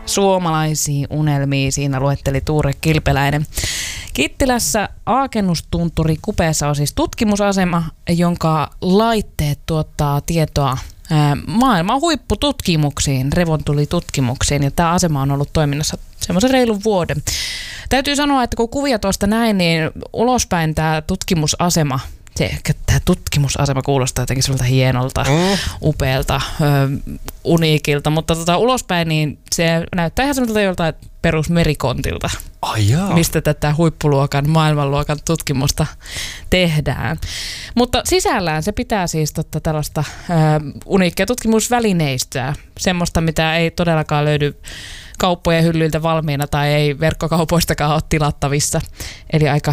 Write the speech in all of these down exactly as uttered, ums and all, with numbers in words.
suomalaisiin unelmiin, siinä luetteli Tuure Kilpeläinen. Kittilässä Aakennustunturi kupeessa on siis tutkimusasema, jonka laitteet tuottaa tietoa maailman huippututkimuksiin, revontulitutkimuksiin, ja tämä asema on ollut toiminnassa semmoisen reilun vuoden. Täytyy sanoa, että kun kuvia tuosta näin, niin ulospäin tämä tutkimusasema, se, tämä tutkimusasema kuulostaa jotenkin sellaiselta hienolta, mm. upealta, ö, uniikilta, mutta tota, ulospäin niin se näyttää ihan semmoiselta joltain perusmerikontilta, Ai mistä tätä huippuluokan, maailmanluokan tutkimusta tehdään. Mutta sisällään se pitää siis totta tällaista ö, uniikkia tutkimusvälineistöä, semmoista, mitä ei todellakaan löydy kauppojen hyllyiltä valmiina tai ei verkkokaupoistakaan ole tilattavissa, eli aika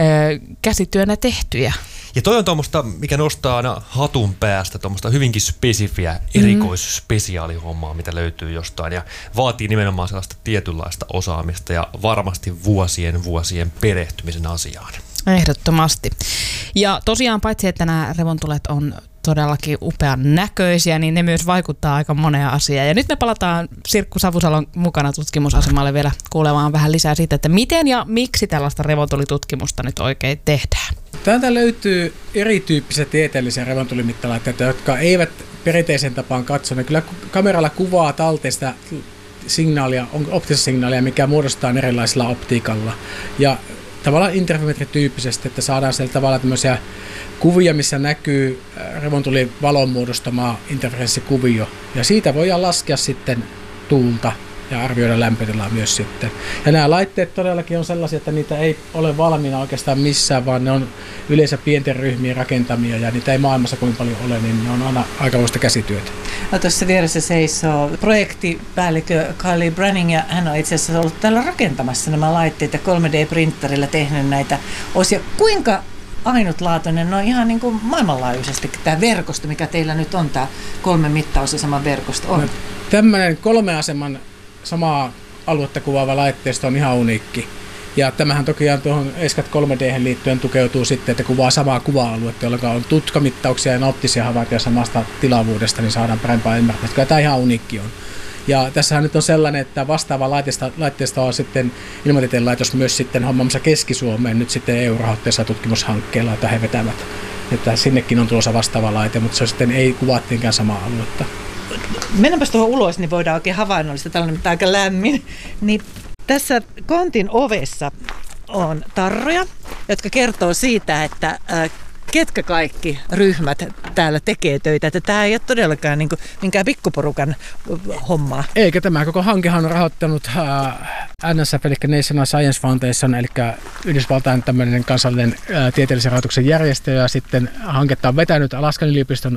käsityönä tehtyjä. Ja toi on tuommoista, mikä nostaa aina hatun päästä, tuommoista hyvinkin spesifiä erikoisspesiaalihommaa, mitä löytyy jostain ja vaatii nimenomaan sellaista tietynlaista osaamista ja varmasti vuosien vuosien perehtymisen asiaan. Ehdottomasti. Ja tosiaan paitsi, että nämä revontulet on todellakin upean näköisiä, niin ne myös vaikuttaa aika moneen asiaan. Ja nyt me palataan Sirkku Savusalon mukana tutkimusasemalle vielä kuulemaan vähän lisää siitä, että miten ja miksi tällaista revontulitutkimusta nyt oikein tehdään. Täältä löytyy erityyppisiä tieteellisiä revontulimittalaitteita, jotka eivät perinteisen tapaan katso. Ne kyllä kameralla kuvaa talteista signaalia, optista signaalia, mikä muodostaa erilaisilla optiikalla. Ja tavallaan interferometrityyppisesti, että saadaan sillä tavalla tämmöisiä kuvia, missä näkyy revontulin valon muodostamaa interferenssikuvio. Ja siitä voidaan laskea sitten tuulta ja arvioida lämpötilaa myös sitten. Ja nämä laitteet todellakin on sellaisia, että niitä ei ole valmiina oikeastaan missään, vaan ne on yleensä pienten ryhmien rakentamia ja niitä ei maailmassa kovin paljon ole, niin ne on aina aikamoista käsityötä. No, tuossa vieressä seisoo projektipäällikkö Kylie Branning ja hän on itse asiassa ollut täällä rakentamassa nämä laitteet ja kolme D-printterillä tehnyt näitä osia. Kuinka ainutlaatuinen, no ihan niin kuin maailmanlaajuisesti tämä verkosto, mikä teillä nyt on, tämä kolme mittausaseman verkosto on? No, tämmöinen kolme aseman samaa aluetta kuvaava laitteisto on ihan uniikki. Ja tämähän toki tuohon ESCAT kolme D liittyen tukeutuu sitten, että kuvaa samaa kuva-aluetta, jolloin on tutkamittauksia ja optisia havaintoja samasta tilavuudesta, niin saadaan parempaa ymmärtää. Kyllä tämä ihan uniikki on. Ja tässähän nyt on sellainen, että vastaava laitteista, laitteista on sitten Ilmatieteen laitos myös sitten hommamassa Keski-Suomeen nyt sitten E U-rahoitteessa tutkimushankkeella, jota he vetävät. Että sinnekin on tulossa vastaava laite, mutta se sitten ei kuvattiinkään samaa aluetta. Mennäänpäs tuohon ulos, niin voidaan oikein havainnollista, tällainen aika lämmin. Niin tässä kontin ovessa on tarroja, jotka kertoo siitä, että äh, ketkä kaikki ryhmät täällä tekee töitä. Että tämä ei ole todellakaan niin kuin minkään pikkuporukan hommaa. Eikä tämä koko hankehan on rahoittanut äh, N S F, eli National Science Foundation, eli Yhdysvaltain tämmöinen kansallinen äh, tieteellisen rahoituksen järjestö, ja sitten hanketta on vetänyt Alaskan yliopiston